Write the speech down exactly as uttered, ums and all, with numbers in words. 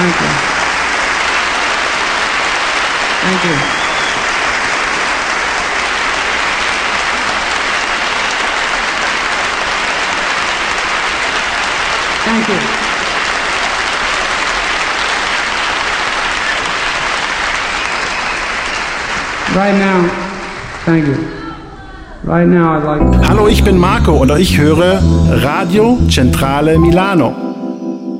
Thank you. Thank you. Thank you. Right now, thank you. Right now I'd like to... Hallo, ich bin Marco und ich höre Radio Centrale Milano.